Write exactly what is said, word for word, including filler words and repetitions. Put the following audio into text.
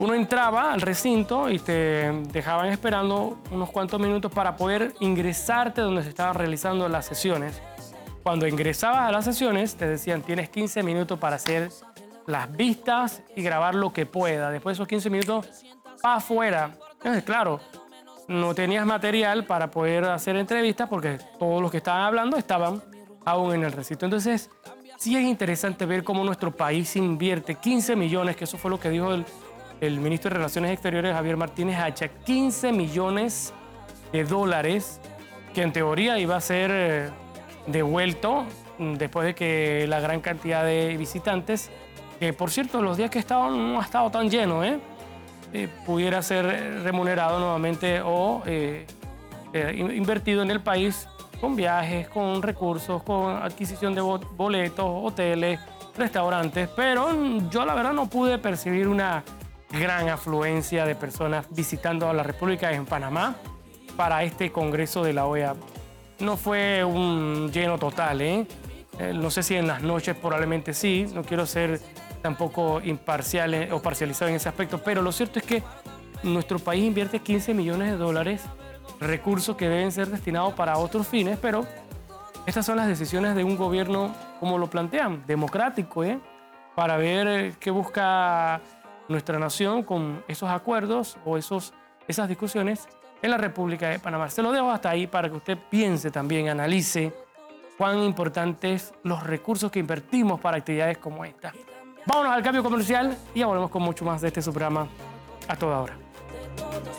Uno entraba al recinto y te dejaban esperando unos cuantos minutos para poder ingresarte donde se estaban realizando las sesiones. Cuando ingresabas a las sesiones, te decían, tienes quince minutos para hacer las vistas y grabar lo que pueda. Después de esos quince minutos, para afuera. Entonces, claro, no tenías material para poder hacer entrevistas porque todos los que estaban hablando estaban aún en el recinto. Entonces, sí es interesante ver cómo nuestro país invierte quince millones, que eso fue lo que dijo el, el ministro de Relaciones Exteriores, Javier Martínez Hacha, quince millones de dólares, que en teoría iba a ser eh, devuelto después de que la gran cantidad de visitantes, que por cierto, los días que estaban no ha estado tan lleno, ¿eh? Eh, pudiera ser remunerado nuevamente o eh, eh, invertido en el país con viajes, con recursos, con adquisición de boletos, hoteles, restaurantes, pero yo la verdad no pude percibir una gran afluencia de personas visitando a la República en Panamá para este Congreso de la O E A. No fue un lleno total, ¿eh? Eh, no sé si en las noches probablemente sí, no quiero ser tampoco imparcial o parcializado en ese aspecto, pero lo cierto es que nuestro país invierte quince millones de dólares, recursos que deben ser destinados para otros fines, pero estas son las decisiones de un gobierno, como lo plantean, democrático, ¿eh? Para ver qué busca nuestra nación con esos acuerdos o esos, esas discusiones en la República de Panamá. Se lo dejo hasta ahí para que usted piense también, analice cuán importantes los recursos que invertimos para actividades como esta. Vámonos al cambio comercial y ya volvemos con mucho más de este su programa A Toda Hora.